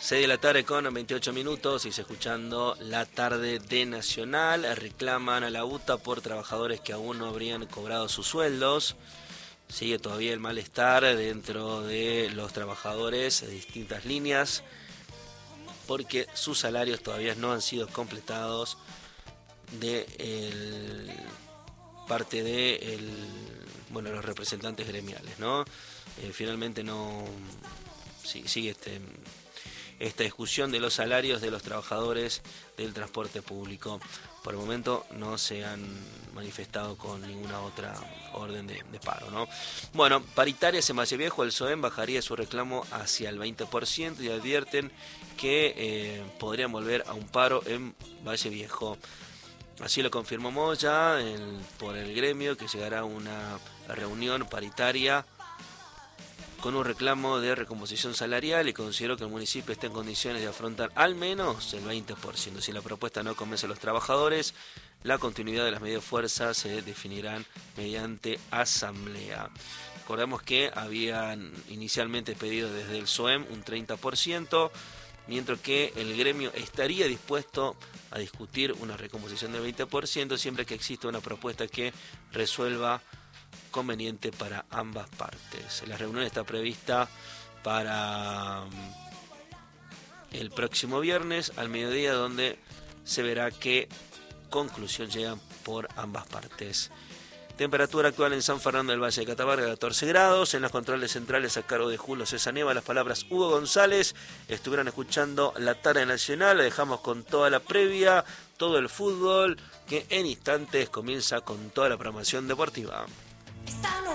6 de la tarde con 28 minutos y se escuchando la tarde de Nacional. Reclaman a la UTA por trabajadores que aún no habrían cobrado sus sueldos. Sigue todavía el malestar dentro de los trabajadores de distintas líneas porque sus salarios todavía no han sido completados de parte de los representantes gremiales, ¿no? Finalmente no sigue esta discusión de los salarios de los trabajadores del transporte público. Por el momento no se han manifestado con ninguna otra orden de paro, ¿no? Bueno, paritarias en Valle Viejo, el SOEM bajaría su reclamo hacia el 20% y advierten que podrían volver a un paro en Valle Viejo. Así lo confirmó Moya por el gremio, que llegará a una reunión paritaria con un reclamo de recomposición salarial, y considero que el municipio está en condiciones de afrontar al menos el 20%. Si la propuesta no convence a los trabajadores, la continuidad de las medidas de fuerza se definirán mediante asamblea. Recordemos que habían inicialmente pedido desde el SOEM un 30%, mientras que el gremio estaría dispuesto a discutir una recomposición del 20% siempre que exista una propuesta que resuelva conveniente para ambas partes. La reunión está prevista para el próximo viernes al mediodía, donde se verá qué conclusión llegan por ambas partes. Temperatura actual en San Fernando del Valle de Catamarca, 14 grados. En los controles centrales a cargo de Julio César Neva, las palabras Hugo González. Estuvieron escuchando la tarde nacional. La dejamos con toda la previa, todo el fútbol, que en instantes comienza con toda la programación deportiva.